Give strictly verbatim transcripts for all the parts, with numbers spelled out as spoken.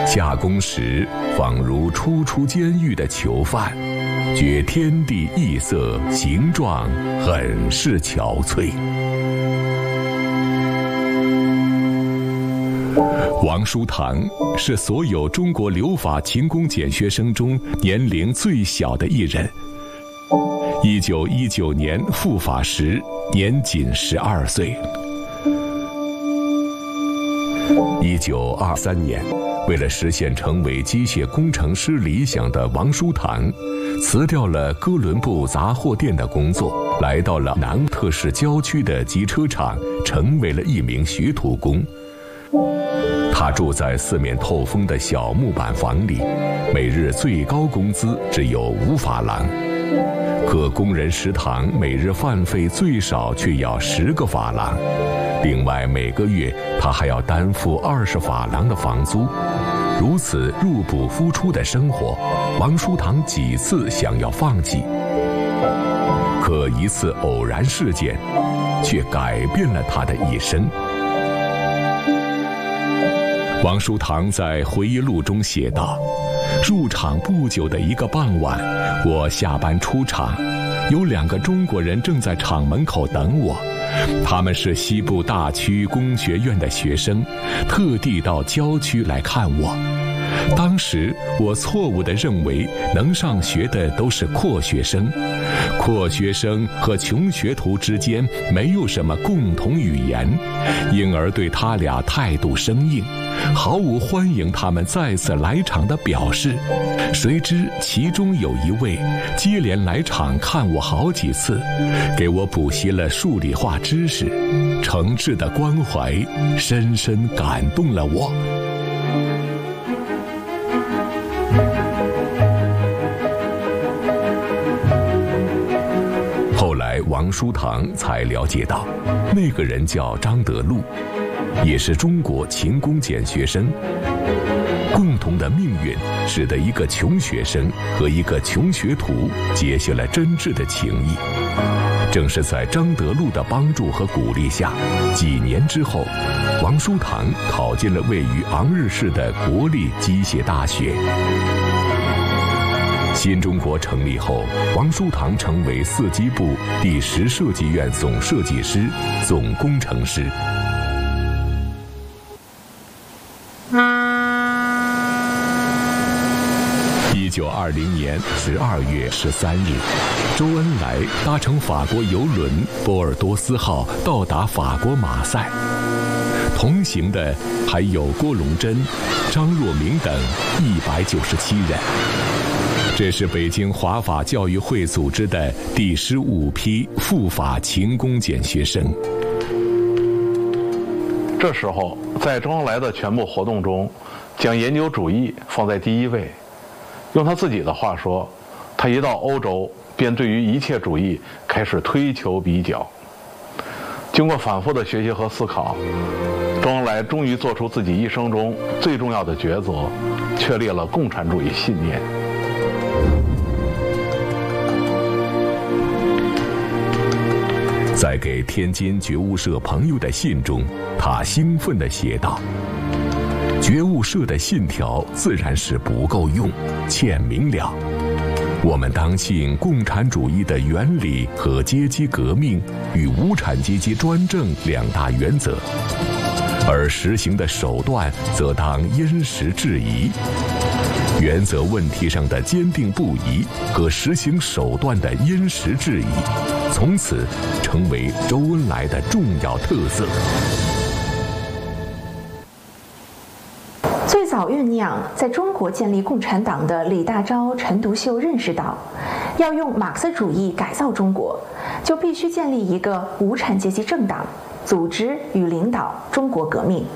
下工时仿如初出监狱的囚犯，觉天地异色，形状很是憔悴。王书堂是所有中国留法勤工俭学生中年龄最小的一人。一九一九年赴法时年仅十二岁。一九二三年，为了实现成为机械工程师理想的王书堂，辞掉了哥伦布杂货店的工作，来到了南特市郊区的机车厂，成为了一名学徒工。他住在四面透风的小木板房里，每日最高工资只有五法郎。各工人食堂每日饭费最少却要十个法郎，另外每个月他还要担负二十法郎的房租。如此入不敷出的生活，王书堂几次想要放弃，可一次偶然事件却改变了他的一生。王书堂在回忆录中写道，入厂不久的一个傍晚，我下班出厂，有两个中国人正在厂门口等我，他们是西部大区工学院的学生，特地到郊区来看我。当时我错误地认为能上学的都是阔学生，阔学生和穷学徒之间没有什么共同语言，因而对他俩态度生硬，毫无欢迎他们再次来场的表示。谁知其中有一位接连来场看我好几次，给我补习了数理化知识，诚挚的关怀深深感动了我。后来王书堂才了解到，那个人叫张德禄，也是中国勤工俭学生。共同的命运使得一个穷学生和一个穷学徒结下了真挚的情谊。正是在张德禄的帮助和鼓励下，几年之后，王书堂考进了位于昂日市的国立机械大学。新中国成立后，王书堂成为四机部第十设计院总设计师、总工程师。一九二零年十二月十三日，周恩来搭乘法国游轮波尔多斯号到达法国马赛，同行的还有郭龙珍、张若明等一百九十七人。这是北京华法教育会组织的第十五批赴法勤工俭学生。 这时候，在周恩来的全部活动中，将研究主义放在第一位。用他自己的话说，他一到欧洲，便对于一切主义开始推求比较。经过反复的学习和思考，周恩来终于做出自己一生中最重要的抉择，确立了共产主义信念。 在给天津觉悟社朋友的信中，他兴奋地写道：觉悟社的信条自然是不够用，欠明了。我们当信共产主义的原理和阶级革命与无产阶级专政两大原则，而实行的手段则当因时制宜。原则问题上的坚定不移和实行手段的因时制宜，从此成为周恩来的重要特色。 最早酝酿在中国建立共产党的李大钊、陈独秀认识到，要用马克思主义改造中国，就必须建立一个无产阶级政党，组织与领导中国革命。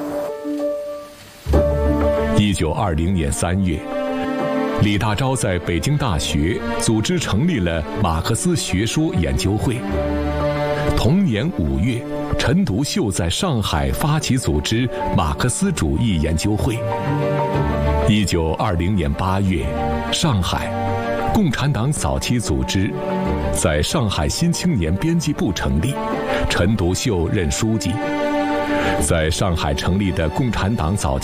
一九二零年三月，李大钊在北京大学组织成立了马克思学说研究会。同年五月，陈独秀在上海发起组织马克思主义研究会。一九二零年八月，上海共产党早期组织在上海新青年编辑部成立，陈独秀任书记。在上海成立的共产党早期